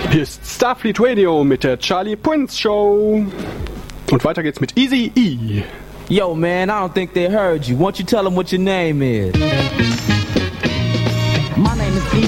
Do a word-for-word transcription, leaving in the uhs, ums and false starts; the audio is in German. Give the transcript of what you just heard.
Hier ist Starfleet Radio mit der Charlie Prince Show. Und weiter geht's mit Easy E. Yo, man, I don't think they heard you. Won't you tell them what your name is? My name is E.